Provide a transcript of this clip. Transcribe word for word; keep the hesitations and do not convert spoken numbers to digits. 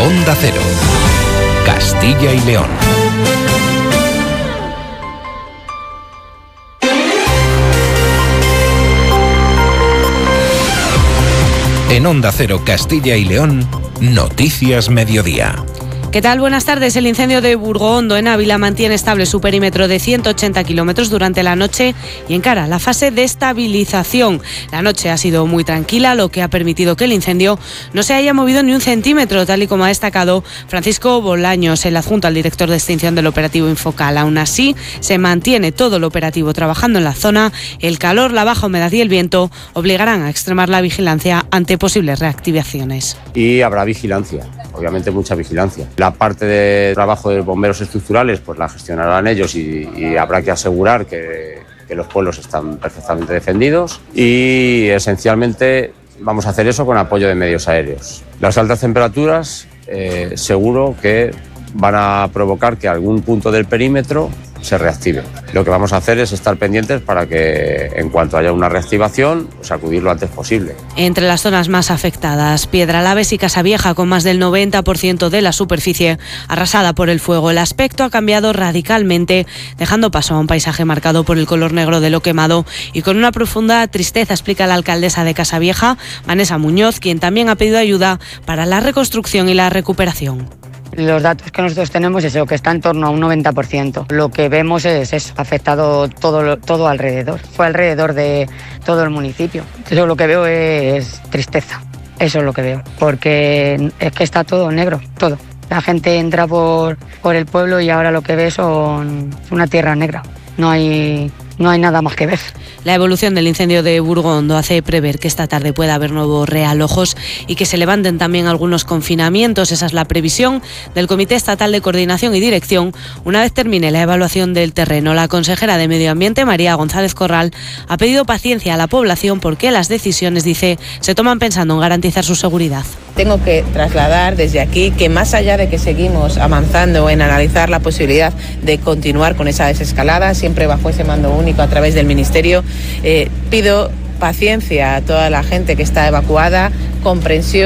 Onda Cero, Castilla y León. En Onda Cero, Castilla y León, Noticias Mediodía. ¿Qué tal? Buenas tardes. El incendio de Burgondo en Ávila mantiene estable su perímetro de ciento ochenta kilómetros durante la noche y encara la fase de estabilización. La noche ha sido muy tranquila, lo que ha permitido que el incendio no se haya movido ni un centímetro, tal y como ha destacado Francisco Bolaños, el adjunto al director de extinción del operativo Infocal. Aún así, se mantiene todo el operativo trabajando en la zona. El calor, la baja humedad y el viento obligarán a extremar la vigilancia ante posibles reactivaciones. Y habrá vigilancia, obviamente mucha vigilancia. La parte de trabajo de bomberos estructurales pues la gestionarán ellos y, y habrá que asegurar que, que los pueblos están perfectamente defendidos y esencialmente vamos a hacer eso con apoyo de medios aéreos. Las altas temperaturas eh, seguro que van a provocar que algún punto del perímetro se reactive. Lo que vamos a hacer es estar pendientes para que en cuanto haya una reactivación, pues acudir lo antes posible. Entre las zonas más afectadas, Piedralaves y Casavieja, con más del noventa por ciento de la superficie arrasada por el fuego. El aspecto ha cambiado radicalmente, dejando paso a un paisaje marcado por el color negro de lo quemado y con una profunda tristeza, explica la alcaldesa de Casavieja, Vanessa Muñoz, quien también ha pedido ayuda para la reconstrucción y la recuperación. Los datos que nosotros tenemos es eso, que está en torno a un noventa por ciento. Lo que vemos es eso, afectado todo, todo alrededor. Fue alrededor de todo el municipio. Yo lo que veo es tristeza. Eso es lo que veo. Porque es que está todo negro, todo. La gente entra por, por el pueblo y ahora lo que ve son una tierra negra. No hay... No hay nada más que ver. La evolución del incendio de Burgondo hace prever que esta tarde pueda haber nuevos realojos y que se levanten también algunos confinamientos. Esa es la previsión del Comité Estatal de Coordinación y Dirección una vez termine la evaluación del terreno. La consejera de Medio Ambiente, María González Corral, ha pedido paciencia a la población porque las decisiones, dice, se toman pensando en garantizar su seguridad. Tengo que trasladar desde aquí que más allá de que seguimos avanzando en analizar la posibilidad de continuar con esa desescalada, siempre bajo ese mando único a través del Ministerio, eh, pido paciencia a toda la gente que está evacuada, comprensión.